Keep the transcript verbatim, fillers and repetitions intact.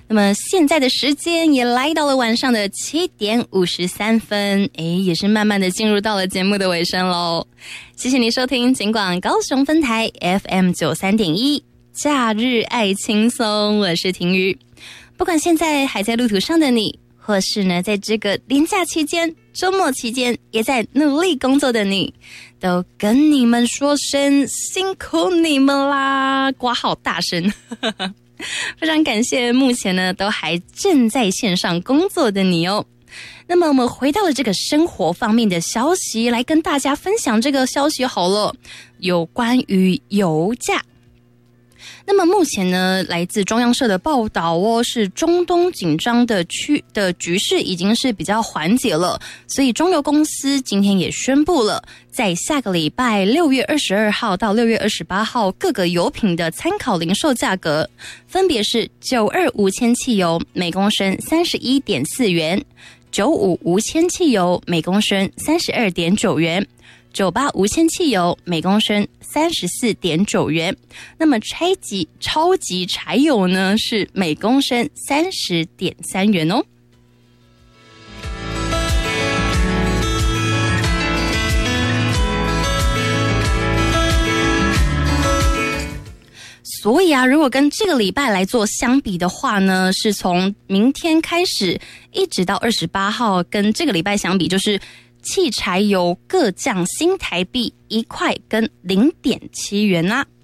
那么现在的时间也来到了晚上的七点五十三分，诶，也是慢慢的进入到了节目的尾声咯。谢谢你收听警广高雄分台 F M 九十三点一 假日爱轻松，我是婷瑜。不管现在还在路途上的你，或是呢在这个连假期间、周末期间也在努力工作的你，都跟你们说声辛苦你们啦，呱好大声非常感谢目前呢都还正在线上工作的你哦。那么我们回到了这个生活方面的消息，来跟大家分享这个消息好了，有关于油价。那么目前呢，来自中央社的报道哦，是中东紧张的区的局势已经是比较缓解了，所以中油公司今天也宣布了，在下个礼拜六月二十二号到六月二十八号各个油品的参考零售价格，分别是九二无铅汽油每公升三十一点四元，九五无铅汽油每公升三十二点九元。九八无铅汽油每公升三十四点九元，那么超级超级柴油呢是每公升三十点三元哦。所以啊，如果跟这个礼拜来做相比的话呢，是从明天开始一直到二十八号，跟这个礼拜相比，就是汽柴油各降新台币一块跟零点七元啦、啊。